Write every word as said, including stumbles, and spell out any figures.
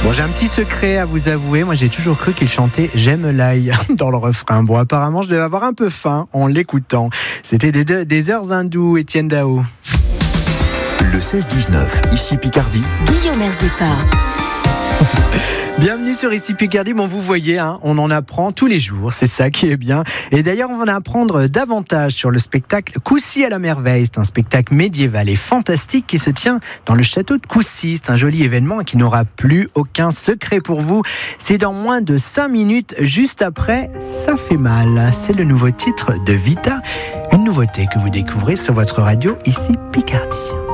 Bon, j'ai un petit secret à vous avouer. Moi, j'ai toujours cru qu'il chantait « J'aime l'ail » dans le refrain. Bon, apparemment, je devais avoir un peu faim en l'écoutant. C'était des, des heures hindoues, Étienne Dao. Le seize dix-neuf, ici Picardie. Guillaume Erzepa. Bienvenue sur Ici Picardie. Bon, vous voyez, hein, on en apprend tous les jours, c'est ça qui est bien. Et d'ailleurs, on va en apprendre davantage sur le spectacle Coucy à la merveille. C'est un spectacle médiéval et fantastique qui se tient dans le château de Coucy. C'est un joli événement qui n'aura plus aucun secret pour vous. C'est dans moins de cinq minutes, juste après Ça fait mal. C'est le nouveau titre de Vita, une nouveauté que vous découvrez sur votre radio Ici Picardie.